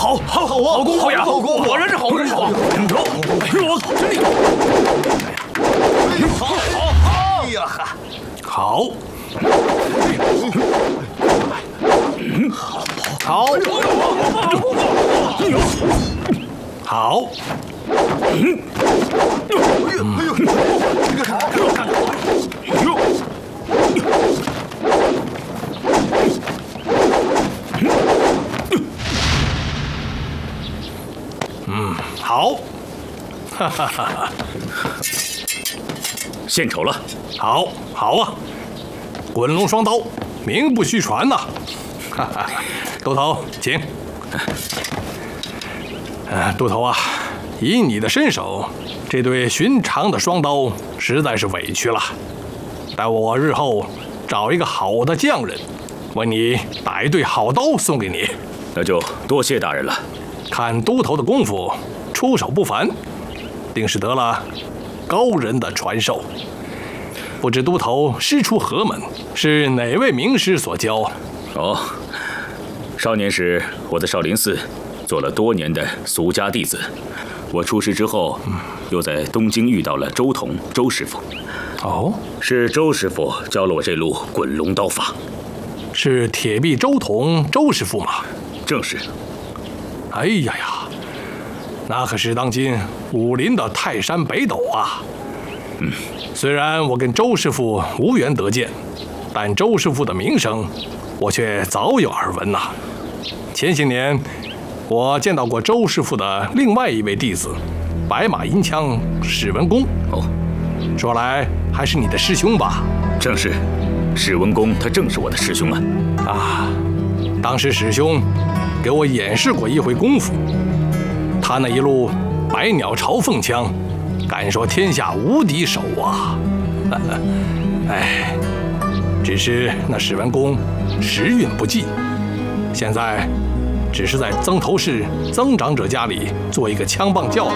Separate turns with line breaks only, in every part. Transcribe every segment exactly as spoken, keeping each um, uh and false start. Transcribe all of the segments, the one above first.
好，好，好啊，好功夫呀！果然是好功夫。我真厉害！好，好，好！哎呀哈！好。好。好。嗯。哎呦，哎呦，这个看，这个看。哎呦。 嗯，好，哈哈哈哈，
献丑了。
好，好啊，滚龙双刀，名不虚传呐！哈哈，都头，请。呃，都头啊，以你的身手，这对寻常的双刀实在是委屈了。待我日后找一个好的匠人，为你打一对好刀送给你。
那就多谢大人了。
看都头的功夫，出手不凡，定是得了高人的传授。不知都头师出何门，是哪位名师所教？
哦，少年时我在少林寺做了多年的俗家弟子，我出师之后，又在东京遇到了周同周师傅。
哦，
是周师傅教了我这路滚龙刀法。
是铁臂周同周师傅吗？
正是。
哎呀呀，那可是当今武林的泰山北斗啊！
嗯，
虽然我跟周师傅无缘得见，但周师傅的名声，我却早有耳闻呐。前些年，我见到过周师傅的另外一位弟子，白马银枪史文恭。
哦，
说来还是你的师兄吧？
正是，史文恭他正是我的师兄啊！
啊，当时史兄 给我演示过一回功夫，他那一路百鸟朝凤枪，敢说天下无敌手啊！哎，只是那史文恭时运不济，现在只是在曾头市曾长者家里做一个枪棒教导。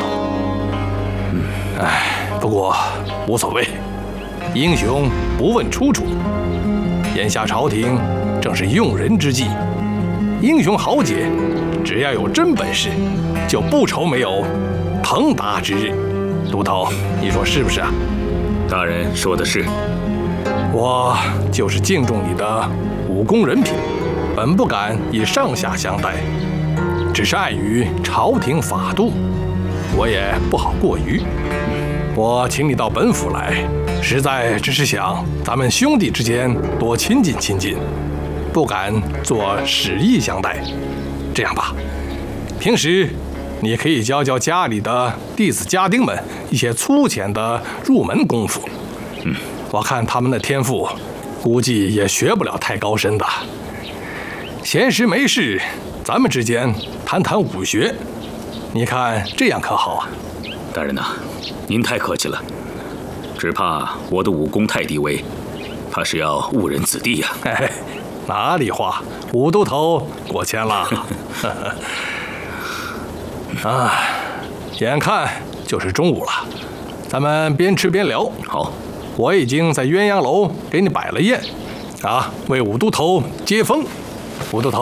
哎，不过无所谓，英雄不问出处，眼下朝廷正是用人之际。 英雄豪杰，只要有真本事，就不愁没有腾达之日。都头，你说是不是啊？
大人说的是。
我就是敬重你的武功人品，本不敢以上下相待，只是碍于朝廷法度，我也不好过于。我请你到本府来，实在只是想咱们兄弟之间多亲近亲近。 不敢做使役相待，这样吧，平时你可以教教家里的弟子家丁们一些粗浅的入门功夫。
嗯，
我看他们的天赋，估计也学不了太高深的。闲时没事，咱们之间谈谈武学，你看这样可好啊？
大人呐，您太客气了，只怕我的武功太低微，怕是要误人子弟呀、啊。
嘿嘿。 哪里话，武都头过谦了。啊，眼看就是中午了，咱们边吃边聊。
好，
我已经在鸳鸯楼给你摆了宴，啊，为武都头接风。武都头。